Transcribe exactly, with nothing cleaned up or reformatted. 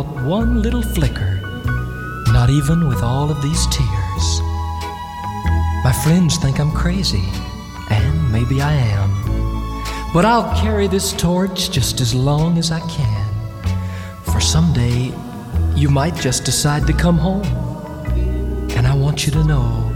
out one little flicker, not even with all of these tears. My friends think I'm crazy, and maybe I am, but I'll carry this torch just as long as I can. For someday, you might just decide to come home, and I want you to know